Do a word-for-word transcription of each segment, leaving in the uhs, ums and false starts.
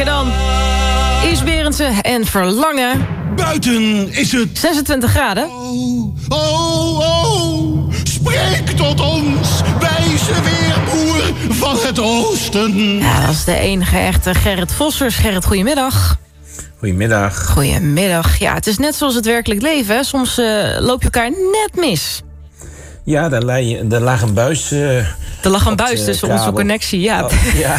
lekker dan. Is Berendsen en Verlangen. Buiten is het zesentwintig graden. Oh, oh, oh. Spreek tot ons, wijze weerboer van het oosten. Ja, dat is de enige echte Gerrit Vossers. Gerrit, goedemiddag. Goedemiddag. Goedemiddag. Ja, het is net zoals het werkelijk leven. Hè? Soms uh, loop je elkaar net mis. Ja, daar, lei, daar lag een buis. Uh, er lag een buis tussen onze connectie, ja. Oh, ja.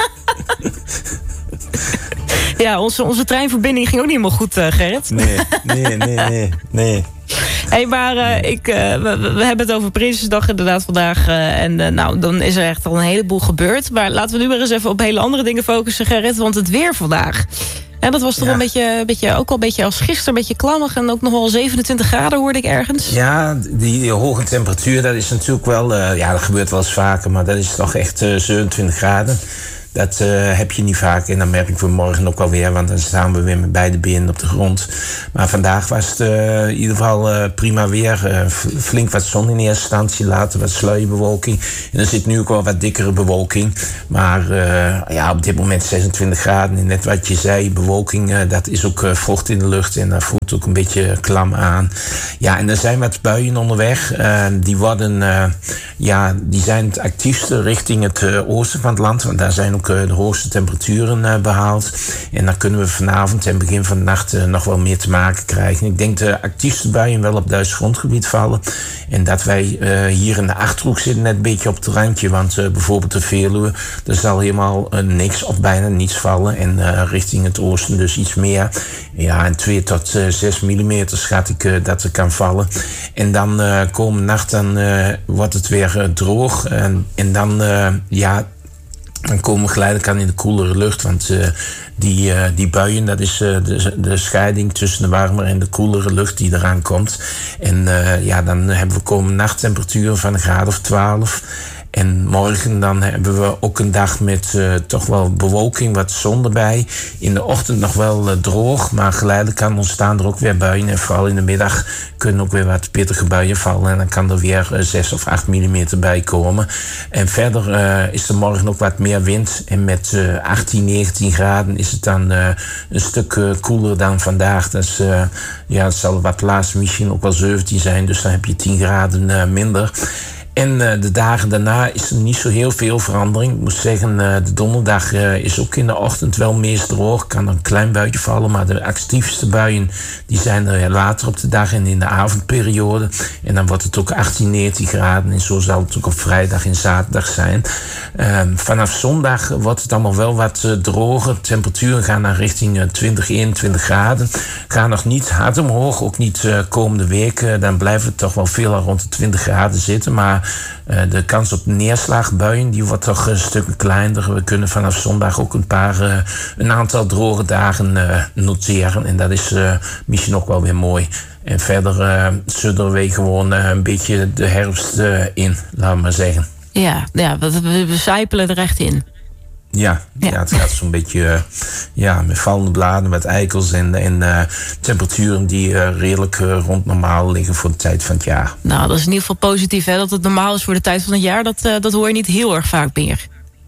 Ja, onze, onze treinverbinding ging ook niet helemaal goed, uh, Gerrit. Nee, nee, nee, nee, nee. Hé, hey, maar uh, ik, uh, we, we hebben het over Prinsjesdag inderdaad vandaag. Uh, en uh, nou, dan is er echt al een heleboel gebeurd. Maar laten we nu maar eens even op hele andere dingen focussen, Gerrit. Want het weer vandaag. En dat was toch ja. een beetje, beetje, ook al een beetje als gisteren, een beetje klammig. En ook nog wel zevenentwintig graden hoorde ik ergens. Ja, die, die hoge temperatuur, dat is natuurlijk wel... Uh, ja, dat gebeurt wel eens vaker, maar dat is toch echt uh, zevenentwintig graden. Dat uh, heb je niet vaak en dan merk ik voor morgen ook alweer, want dan staan we weer met beide benen op de grond. Maar vandaag was het uh, in ieder geval uh, prima weer. Uh, flink wat zon in eerste instantie, later wat sluierbewolking. En er zit nu ook wel wat dikkere bewolking. Maar uh, ja, op dit moment zesentwintig graden. En net wat je zei, bewolking, uh, dat is ook uh, vocht in de lucht en dat voelt ook een beetje klam aan. Ja, en er zijn wat buien onderweg. Uh, die worden, uh, ja, die zijn het actiefste richting het uh, oosten van het land, want daar zijn ook de hoogste temperaturen uh, behaald. En dan kunnen we vanavond en begin van de nacht uh, nog wel meer te maken krijgen. Ik denk de actiefste buien wel op Duits grondgebied vallen. En dat wij uh, hier in de Achterhoek zitten net een beetje op het randje. Want uh, bijvoorbeeld de Veluwe, er zal helemaal uh, niks of bijna niets vallen. En uh, richting het oosten dus iets meer. Ja, en twee tot zes millimeter schat ik uh, dat er kan vallen. En dan uh, komende nacht dan uh, wordt het weer uh, droog. En, en dan, uh, ja... Dan komen we geleidelijk aan in de koelere lucht. Want uh, die, uh, die buien, dat is uh, de, de scheiding tussen de warmere en de koelere lucht die eraan komt. En uh, ja, dan hebben we komende nachttemperaturen van een graad of twaalf. En morgen dan hebben we ook een dag met uh, toch wel bewolking, wat zon erbij. In de ochtend nog wel uh, droog, maar geleidelijk kan ontstaan er ook weer buien. En vooral in de middag kunnen ook weer wat pittige buien vallen. En dan kan er weer uh, zes of acht millimeter bij komen. En verder uh, is er morgen ook wat meer wind. En met uh, achttien, negentien graden is het dan uh, een stuk uh, koeler dan vandaag. Dus uh, ja, het zal wat laatst misschien ook wel zeventien zijn. Dus dan heb je tien graden uh, minder. En uh, de dagen daarna is er niet zo heel veel verandering. Ik moet zeggen, uh, de donderdag uh, is ook in de ochtend wel meest droog. Kan er een klein buitje vallen, maar de actiefste buien die zijn er later op de dag en in de avondperiode. En dan wordt het ook achttien, negentien graden. En zo zal het ook op vrijdag en zaterdag zijn. Uh, vanaf zondag wordt het allemaal wel wat uh, droger. De temperaturen gaan naar richting uh, twintig, eenentwintig graden. Gaan nog niet hard omhoog, ook niet uh, komende week. Uh, dan blijven we toch wel veel rond de twintig graden zitten. Maar Uh, de kans op neerslagbuien die wordt toch een stuk kleiner. We kunnen vanaf zondag ook een paar uh, een aantal droge dagen uh, noteren. En dat is uh, misschien ook wel weer mooi. En verder uh, sudderen we gewoon uh, een beetje de herfst uh, in, laten we maar zeggen. Ja, ja, we, we sijpelen er echt in. Ja, ja. ja, het gaat zo'n beetje uh, ja, met vallende bladen, met eikels en, en uh, temperaturen die uh, redelijk uh, rond normaal liggen voor de tijd van het jaar. Nou, dat is in ieder geval positief, hè, dat het normaal is voor de tijd van het jaar. Dat, uh, dat hoor je niet heel erg vaak meer.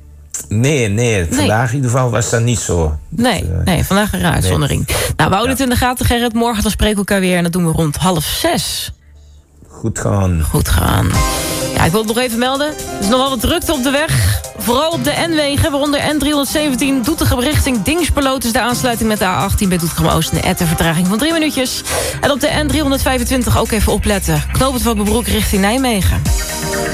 Nee, nee, vandaag nee. in ieder geval was dat niet zo. Nee, dat, uh, nee vandaag een uitzondering. Nee. Nou, we houden ja. het in de gaten, Gerrit. Morgen dan spreken we elkaar weer en dat doen we rond half zes. Goed gaan. Goed gaan. Ja, ik wil het nog even melden. Er is nogal wat drukte op de weg. Vooral op de N-wegen, waaronder N driehonderdzeventien Doetinchem richting Dingsperloot is de aansluiting met de A achttien bij Doetinchem-Oost. Een ette vertraging van drie minuutjes. En op de N driehonderdvijfentwintig ook even opletten. Knooppunt Van Bebroek richting Nijmegen.